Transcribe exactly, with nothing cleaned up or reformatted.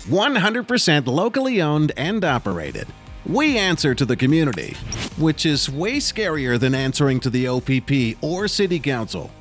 one hundred percent locally owned and operated. We answer to the community, which is way scarier than answering to the O P P or City Council.